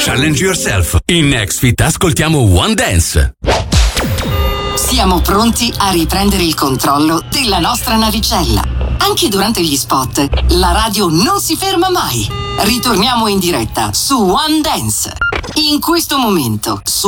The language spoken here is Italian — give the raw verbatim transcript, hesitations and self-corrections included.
Challenge yourself. In Nextfit ascoltiamo One Dance. Siamo pronti a riprendere il controllo della nostra navicella. Anche durante gli spot, la radio non si ferma mai. Ritorniamo in diretta su One Dance. In questo momento, su